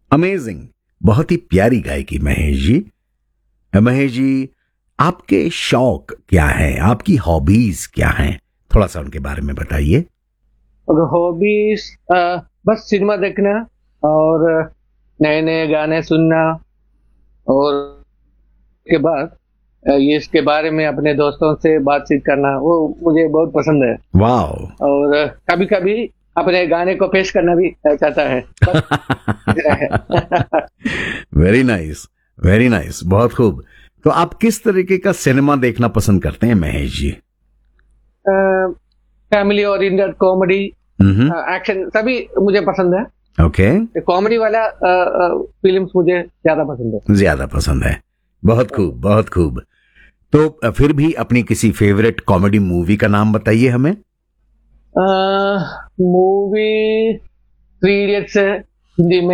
Amazing, बहुत ही प्यारी गायकी महेश जी। महेश जी, आपके शौक क्या हैं, आपकी हॉबीज क्या हैं, थोड़ा सा उनके बारे में बताइए। हॉबीज बस सिनेमा देखना और नए नए गाने सुनना, और के बाद ये इसके बारे में अपने दोस्तों से बातचीत करना, वो मुझे बहुत पसंद है। वाह। और कभी कभी अपने गाने को पेश करना भी चाहता है। वेरी नाइस, वेरी नाइस, बहुत खूब। तो आप किस तरीके का सिनेमा देखना पसंद करते हैं Mahesh ji? Family oriented, comedy, action सभी मुझे पसंद है। ओके। कॉमेडी वाला फिल्म्स मुझे ज्यादा पसंद है। ज्यादा पसंद है। बहुत खूब, बहुत खूब। तो फिर भी अपनी किसी फेवरेट कॉमेडी मूवी का नाम बताइए हमें। मूवी 3 इडियट्स है, हिंदी में।